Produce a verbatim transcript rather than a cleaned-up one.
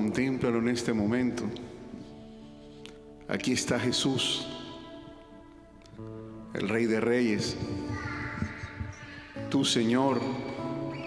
contémplalo en este momento. Aquí está Jesús, el Rey de Reyes, tu Señor,